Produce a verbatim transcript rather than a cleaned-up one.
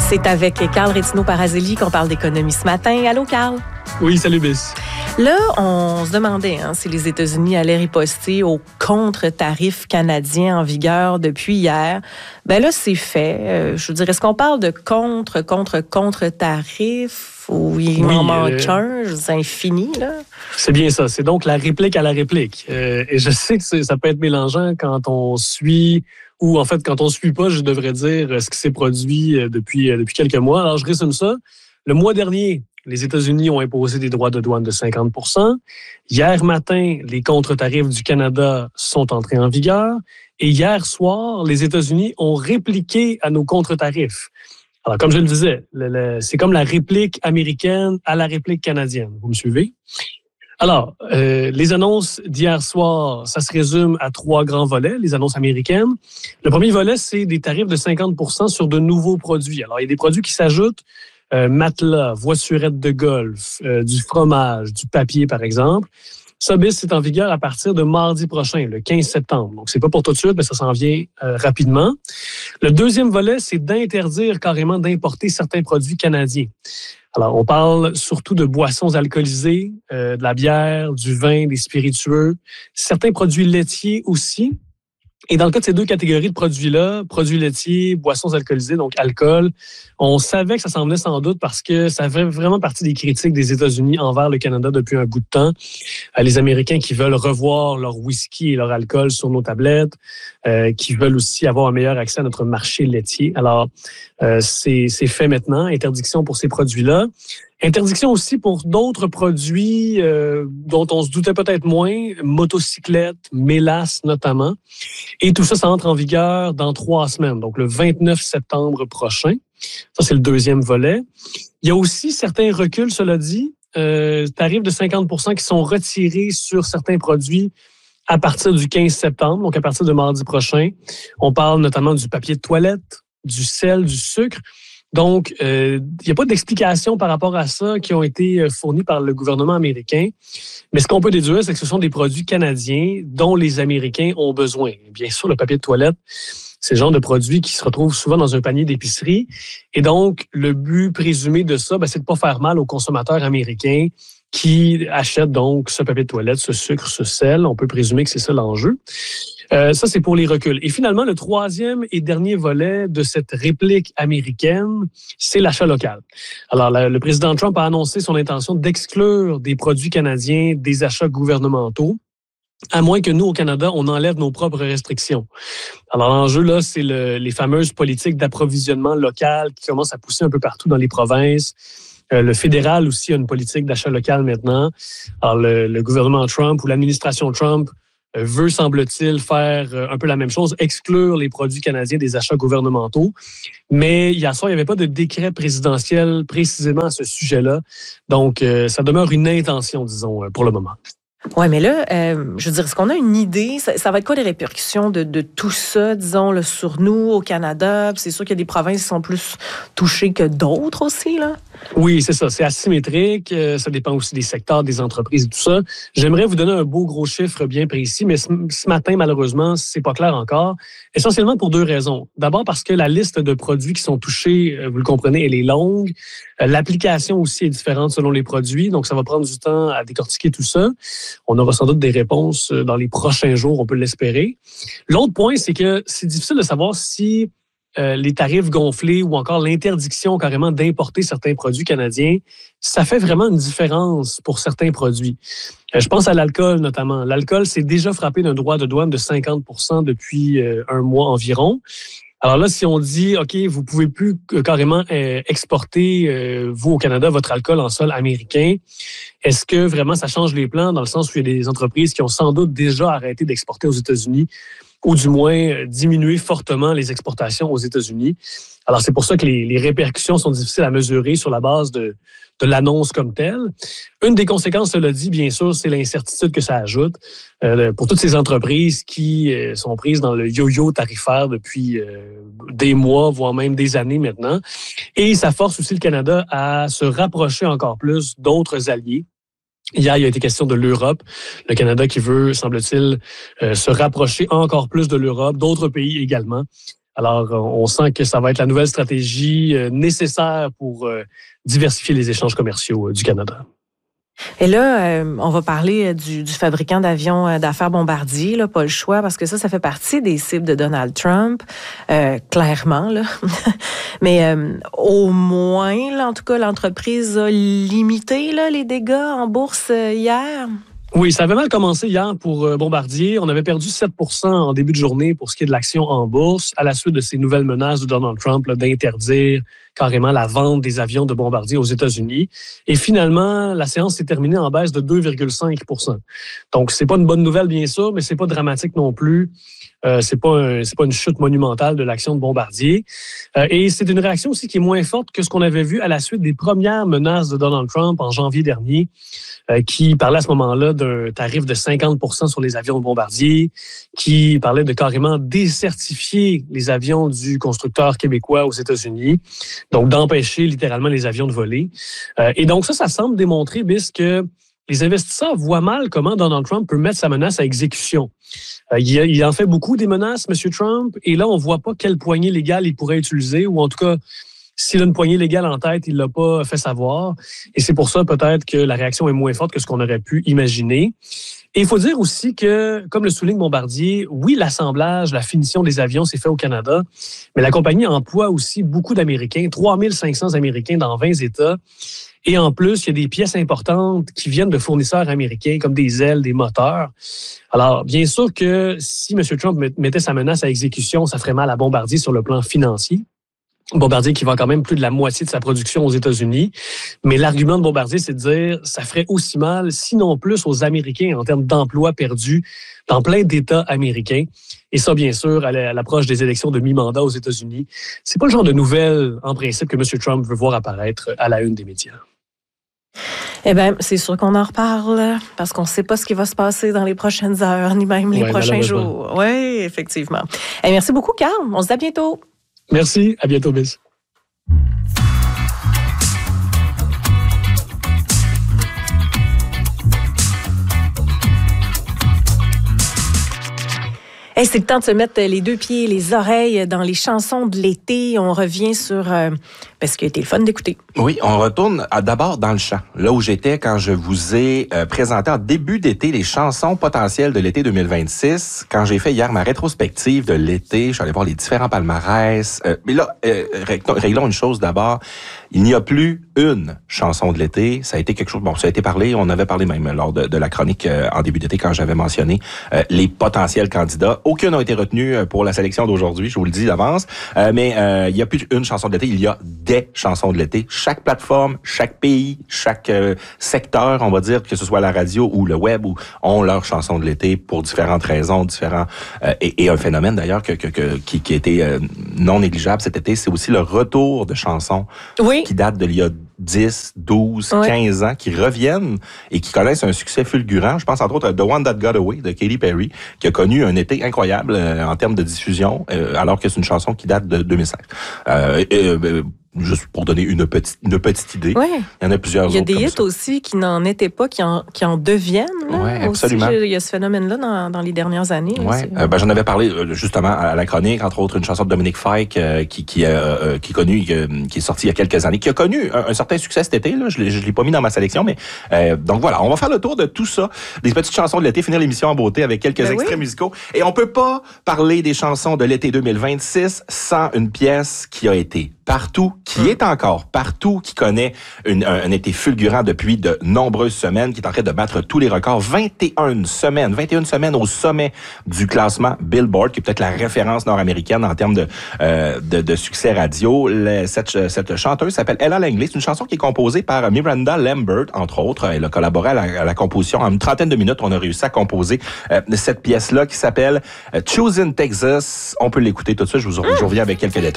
C'est avec Carl Rétino-Parazelli qu'on parle d'économie ce matin. Allô, Carl? Oui, salut, Biss. Là, on se demandait hein, si les États-Unis allaient riposter aux contre-tarifs canadiens en vigueur depuis hier. Ben là, c'est fait. Euh, je veux dire, est-ce qu'on parle de contre, contre, contre-tarifs ou il oui, en manque euh, un? C'est infini, là? C'est bien ça. C'est donc la réplique à la réplique. Euh, et je sais que ça peut être mélangeant quand on suit... ou en fait, quand on ne suit pas, je devrais dire ce qui s'est produit depuis, depuis quelques mois. Alors, je résume ça. Le mois dernier, les États-Unis ont imposé des droits de douane de cinquante pour cent. Hier matin, les contre-tarifs du Canada sont entrés en vigueur. Et hier soir, les États-Unis ont répliqué à nos contre-tarifs. Alors, comme je le disais, le, le, c'est comme la réplique américaine à la réplique canadienne. Vous me suivez? Alors, euh, les annonces d'hier soir, ça se résume à trois grands volets, les annonces américaines. Le premier volet, c'est des tarifs de cinquante pour cent sur de nouveaux produits. Alors, il y a des produits qui s'ajoutent, euh, matelas, voiturettes de golf, euh, du fromage, du papier, par exemple. Ça, Biss, c'est en vigueur à partir de mardi prochain, le quinze septembre. Donc, c'est pas pour tout de suite, mais ça s'en vient euh, rapidement. Le deuxième volet, c'est d'interdire carrément d'importer certains produits canadiens. Alors, on parle surtout de boissons alcoolisées, euh, de la bière, du vin, des spiritueux, certains produits laitiers aussi. Et dans le cas de ces deux catégories de produits-là, produits laitiers, boissons alcoolisées, donc alcool, on savait que ça s'en venait sans doute parce que ça fait vraiment partie des critiques des États-Unis envers le Canada depuis un bout de temps. Euh, les Américains qui veulent revoir leur whisky et leur alcool sur nos tablettes, euh, qui veulent aussi avoir un meilleur accès à notre marché laitier. Alors, euh, c'est, c'est fait maintenant, interdiction pour ces produits-là. Interdiction aussi pour d'autres produits euh, dont on se doutait peut-être moins, motocyclettes, mélasse notamment. Et tout ça, ça entre en vigueur dans trois semaines, donc le vingt-neuf septembre prochain. Ça, c'est le deuxième volet. Il y a aussi certains reculs, cela dit, euh, tarifs de cinquante pour cent qui sont retirés sur certains produits à partir du quinze septembre, donc à partir de mardi prochain. On parle notamment du papier de toilette, du sel, du sucre. Donc, il euh, n'y a pas d'explications par rapport à ça qui ont été fournies par le gouvernement américain. Mais ce qu'on peut déduire, c'est que ce sont des produits canadiens dont les Américains ont besoin. Bien sûr, le papier de toilette, c'est le genre de produit qui se retrouve souvent dans un panier d'épicerie. Et donc, le but présumé de ça, ben, c'est de ne pas faire mal aux consommateurs américains qui achètent donc ce papier de toilette, ce sucre, ce sel. On peut présumer que c'est ça l'enjeu. Euh, ça, c'est pour les reculs. Et finalement, le troisième et dernier volet de cette réplique américaine, c'est l'achat local. Alors, la, le président Trump a annoncé son intention d'exclure des produits canadiens des achats gouvernementaux, à moins que nous, au Canada, on enlève nos propres restrictions. Alors, l'enjeu, là, c'est le, les fameuses politiques d'approvisionnement local qui commencent à pousser un peu partout dans les provinces. Euh, le fédéral aussi a une politique d'achat local maintenant. Alors, le, le gouvernement Trump ou l'administration Trump veut, semble-t-il, faire un peu la même chose, exclure les produits canadiens des achats gouvernementaux. Mais hier soir, il n'y avait pas de décret présidentiel précisément à ce sujet-là. Donc, euh, ça demeure une intention, disons, pour le moment. Oui, mais là, euh, je veux dire, est-ce qu'on a une idée? Ça, ça va être quoi les répercussions de, de tout ça, disons, là, sur nous, au Canada? C'est sûr qu'il y a des provinces qui sont plus touchées que d'autres aussi, là? Oui, c'est ça. C'est asymétrique. Ça dépend aussi des secteurs, des entreprises et tout ça. J'aimerais vous donner un beau gros chiffre bien précis, mais ce, ce matin, malheureusement, c'est pas clair encore. Essentiellement pour deux raisons. D'abord parce que la liste de produits qui sont touchés, vous le comprenez, elle est longue. L'application aussi est différente selon les produits, donc ça va prendre du temps à décortiquer tout ça. On aura sans doute des réponses dans les prochains jours, on peut l'espérer. L'autre point, c'est que c'est difficile de savoir si euh, les tarifs gonflés ou encore l'interdiction carrément d'importer certains produits canadiens, ça fait vraiment une différence pour certains produits. Euh, je pense à l'alcool notamment. L'alcool s'est déjà frappé d'un droit de douane de cinquante pour cent depuis euh, un mois environ. Alors là, si on dit, OK, vous pouvez plus carrément euh, exporter, euh, vous, au Canada, votre alcool en sol américain, est-ce que vraiment ça change les plans dans le sens où il y a des entreprises qui ont sans doute déjà arrêté d'exporter aux États-Unis ou du moins euh, diminué fortement les exportations aux États-Unis? Alors, c'est pour ça que les, les répercussions sont difficiles à mesurer sur la base de, de l'annonce comme telle. Une des conséquences, cela dit, bien sûr, c'est l'incertitude que ça ajoute euh, pour toutes ces entreprises qui euh, sont prises dans le yo-yo tarifaire depuis euh, des mois, voire même des années maintenant. Et ça force aussi le Canada à se rapprocher encore plus d'autres alliés. Hier, il a été question de l'Europe. Le Canada qui veut, semble-t-il, euh, se rapprocher encore plus de l'Europe, d'autres pays également. Alors, on sent que ça va être la nouvelle stratégie nécessaire pour diversifier les échanges commerciaux du Canada. Et là, euh, on va parler du, du fabricant d'avions d'affaires Bombardier, là, pas le choix, parce que ça, ça fait partie des cibles de Donald Trump, euh, clairement. Là. Mais euh, au moins, là, en tout cas, l'entreprise a limité là, les dégâts en bourse euh, hier. Oui, ça avait mal commencé hier pour Bombardier. On avait perdu sept pour cent en début de journée pour ce qui est de l'action en bourse à la suite de ces nouvelles menaces de Donald Trump là, d'interdire carrément la vente des avions de Bombardier aux États-Unis. Et finalement, la séance s'est terminée en baisse de deux virgule cinq pour cent. Donc, c'est pas une bonne nouvelle, bien sûr, mais c'est pas dramatique non plus. Euh, c'est pas un, c'est pas une chute monumentale de l'action de Bombardier. Euh, et c'est une réaction aussi qui est moins forte que ce qu'on avait vu à la suite des premières menaces de Donald Trump en janvier dernier, euh, qui parlait à ce moment-là d'un tarif de cinquante pour cent sur les avions de Bombardier, qui parlait de carrément décertifier les avions du constructeur québécois aux États-Unis, donc d'empêcher littéralement les avions de voler. Euh, et donc ça, ça semble démontrer, Bis, que les investisseurs voient mal comment Donald Trump peut mettre sa menace à exécution. Euh, il, a, il en fait beaucoup des menaces, M. Trump, et là, on ne voit pas quelle poignée légale il pourrait utiliser, ou en tout cas, s'il a une poignée légale en tête, il ne l'a pas fait savoir. Et c'est pour ça, peut-être, que la réaction est moins forte que ce qu'on aurait pu imaginer. Et il faut dire aussi que, comme le souligne Bombardier, oui, l'assemblage, la finition des avions, c'est fait au Canada, mais la compagnie emploie aussi beaucoup d'Américains, trois mille cinq cents Américains dans vingt États. Et en plus, il y a des pièces importantes qui viennent de fournisseurs américains, comme des ailes, des moteurs. Alors, bien sûr que si M. Trump mettait sa menace à exécution, ça ferait mal à Bombardier sur le plan financier. Bombardier qui vend quand même plus de la moitié de sa production aux États-Unis. Mais l'argument de Bombardier, c'est de dire ça ferait aussi mal, sinon plus, aux Américains en termes d'emplois perdus dans plein d'États américains. Et ça, bien sûr, à l'approche des élections de mi-mandat aux États-Unis. C'est pas le genre de nouvelles, en principe, que M. Trump veut voir apparaître à la une des médias. Eh bien, c'est sûr qu'on en reparle parce qu'on ne sait pas ce qui va se passer dans les prochaines heures, ni même les ouais, prochains jours. Oui, effectivement. Et merci beaucoup, Carl. On se dit à bientôt. Merci. À bientôt, Bis. Hey, c'est le temps de se mettre les deux pieds et les oreilles dans les chansons de l'été. On revient sur euh, ce qui a été le fun d'écouter. Oui, on retourne à, d'abord dans le champ, là où j'étais quand je vous ai euh, présenté en début d'été les chansons potentielles de l'été deux mille vingt-six. Quand j'ai fait hier ma rétrospective de l'été, je suis allé voir les différents palmarès. Euh, mais là, euh, réglons une chose d'abord. Il n'y a plus une chanson de l'été. Ça a été quelque chose, bon, ça a été parlé, on avait parlé même lors de, de la chronique euh, en début d'été quand j'avais mentionné euh, les potentiels candidats. Aucune n'a été retenue pour la sélection d'aujourd'hui, je vous le dis d'avance. Euh, mais euh, il n'y a plus une chanson de l'été, il y a des chansons de l'été. Chaque plateforme, chaque pays, chaque euh, secteur, on va dire, que ce soit la radio ou le web, où ont leur chanson de l'été pour différentes raisons, différents euh, et, et un phénomène d'ailleurs que, que, que qui, qui était euh, non négligeable cet été, c'est aussi le retour de chansons oui. qui datent de l'il y a dix, douze, oui. quinze ans, qui reviennent et qui connaissent un succès fulgurant. Je pense entre autres à The One That Got Away de Katy Perry, qui a connu un été incroyable euh, en termes de diffusion, euh, alors que c'est une chanson qui date de deux mille cinq. Euh, euh, Juste pour donner une petite, une petite idée. Oui. Il y en a plusieurs autres. Il y a des hits ça. aussi qui n'en étaient pas, qui en, qui en deviennent. Oui, absolument. Aussi, il y a ce phénomène-là dans, dans les dernières années. Oui, euh, ben, j'en avais parlé justement à la chronique, entre autres une chanson de Dominique Fike euh, qui, qui, euh, qui est connue, euh, qui est sortie il y a quelques années, qui a connu un, un certain succès cet été. Là. Je ne l'ai pas mis dans ma sélection, mais euh, donc voilà, on va faire le tour de tout ça, des petites chansons de l'été, finir l'émission en beauté avec quelques ben extraits oui. musicaux. Et on peut pas parler des chansons de l'été deux mille vingt-six sans une pièce qui a été partout, qui mmh. est encore partout, qui connaît une, un, un été fulgurant depuis de nombreuses semaines, qui est en train de battre tous les records. vingt et une semaines, vingt et une semaines au sommet du classement Billboard, qui est peut-être la référence nord-américaine en termes de, euh, de, de succès radio. Le, cette, cette chanteuse s'appelle Ella Langley. C'est une chanson qui est composée par Miranda Lambert, entre autres. Elle a collaboré à la, à la composition. En une trentaine de minutes, on a réussi à composer euh, cette pièce-là qui s'appelle Choosing Texas. On peut l'écouter tout de suite. Je vous, je vous reviens avec quelques détails.